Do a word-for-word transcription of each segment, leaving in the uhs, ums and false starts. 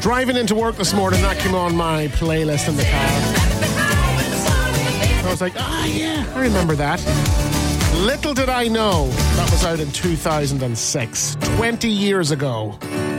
Driving into work this morning, that came on my playlist in the car. I was like, ah, yeah, I remember that. Little did I know that was out in two thousand six, twenty years ago.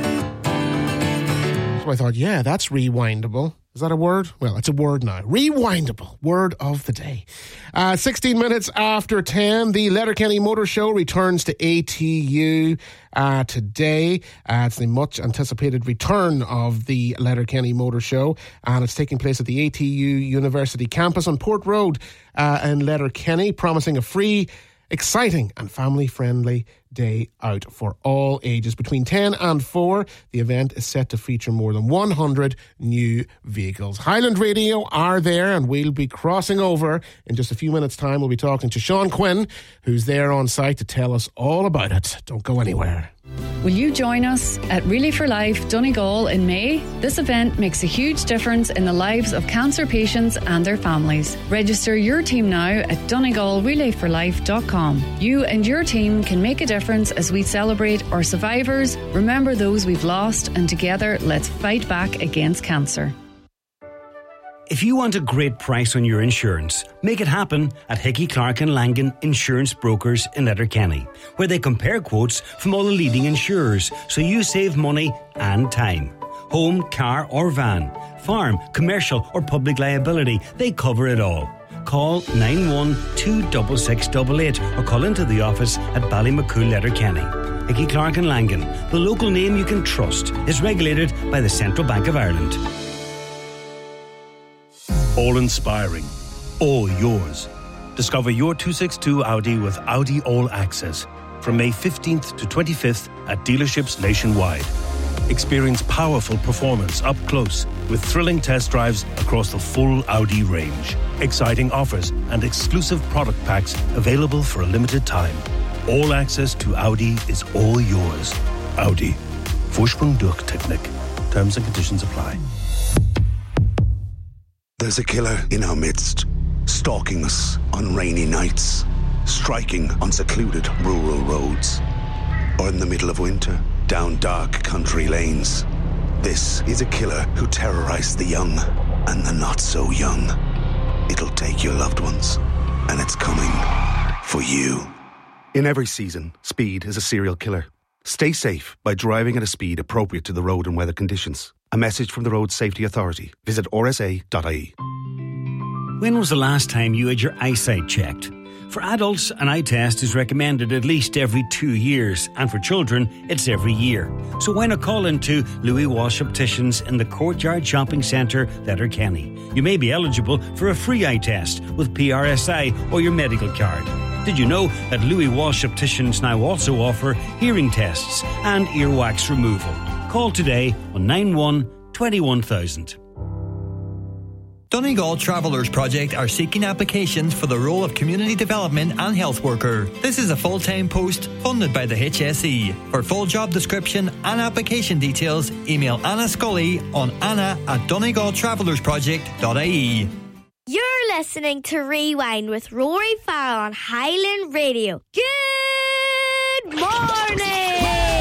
So I thought, yeah, that's rewindable. Is that a word? Well, it's a word now. Rewindable. Word of the day. Uh, sixteen minutes after ten, the Letterkenny Motor Show returns to A T U uh, today. Uh, it's the much anticipated return of the Letterkenny Motor Show, and it's taking place at the A T U University campus on Port Road uh, in Letterkenny, promising a free, exciting and family-friendly day out for all ages. Between ten and four, the event is set to feature more than one hundred new vehicles. Highland Radio are there, and we'll be crossing over in just a few minutes' time. We'll be talking to Sean Quinn, who's there on site to tell us all about it. Don't go anywhere. Will you join us at Relay for Life Donegal in May? This event makes a huge difference in the lives of cancer patients and their families. Register your team now at donegal relay for life dot com. You and your team can make a difference as we celebrate our survivors, remember those we've lost, and together let's fight back against cancer. If you want a great price on your insurance, make it happen at Hickey Clark and Langan Insurance Brokers in Letterkenny, where they compare quotes from all the leading insurers so you save money and time. Home, car or van, farm, commercial or public liability, they cover it all. Call nine one two six six eight eight or call into the office at Ballymacool, Letterkenny. Hickey Clark and Langan, the local name you can trust, is regulated by the Central Bank of Ireland. All inspiring, all yours. Discover your two sixty-two Audi with Audi All Access from May fifteenth to twenty-fifth at dealerships nationwide. Experience powerful performance up close with thrilling test drives across the full Audi range. Exciting offers and exclusive product packs available for a limited time. All access to Audi is all yours. Audi. Vorsprung durch Technik. Terms and conditions apply. There's a killer in our midst, stalking us on rainy nights, striking on secluded rural roads, or in the middle of winter, down dark country lanes. This is a killer who terrorized the young and the not so young. It'll take your loved ones, and it's coming for you. In every season, speed is a serial killer. Stay safe by driving at a speed appropriate to the road and weather conditions. A message from the Road Safety Authority. Visit r s a dot i e. When was the last time you had your eyesight checked? For adults, an eye test is recommended at least every two years, and for children, it's every year. So why not call into Louis Walsh Opticians in the Courtyard Shopping Centre, Letterkenny? You may be eligible for a free eye test with P R S I or your medical card. Did you know that Louis Walsh Opticians now also offer hearing tests and earwax removal? Call today on nine one two one thousand. Donegal Travellers Project are seeking applications for the role of Community Development and Health Worker. This is a full-time post funded by the H S E. For full job description and application details, email Anna Scully on anna at donegal travellers project dot i e. You're listening to Rewind with Rory Farrell on Highland Radio. Good morning!